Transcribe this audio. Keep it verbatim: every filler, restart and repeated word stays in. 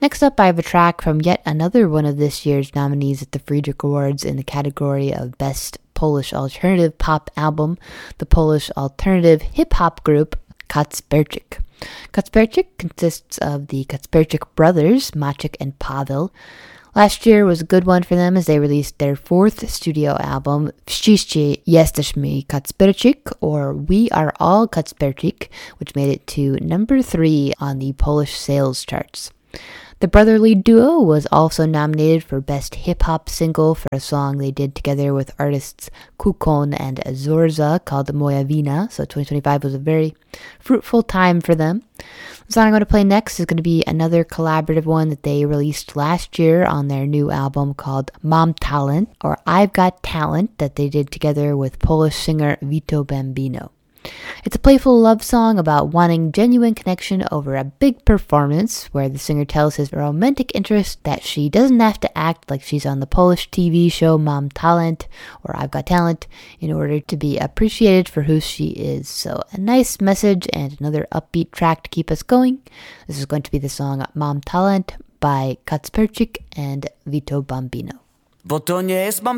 Next up, I have a track from yet another one of this year's nominees at the Friedrich Awards in the category of Best Polish Alternative Pop Album, the Polish alternative hip-hop group Kacperczyk. Kacperczyk consists of the Kacperczyk brothers, Maciek and Paweł. Last year was a good one for them as they released their fourth studio album, Wszyscy jesteśmy Kacperczyk, or We Are All Kacperczyk, which made it to number three on the Polish sales charts. The brotherly duo was also nominated for Best Hip-Hop Single for a song they did together with artists Kukon and Zorza called Moja Wina, so twenty twenty-five was a very fruitful time for them. The song I'm going to play next is going to be another collaborative one that they released last year on their new album called Mam Talent, or I've Got Talent, that they did together with Polish singer Vito Bambino. It's a playful love song about wanting genuine connection over a big performance, where the singer tells his romantic interest that she doesn't have to act like she's on the Polish T V show Mam Talent, or I've Got Talent, in order to be appreciated for who she is. So a nice message and another upbeat track to keep us going. This is going to be the song Mam Talent by Kacperczyk and Vito Bambino. Bo to nie jest mam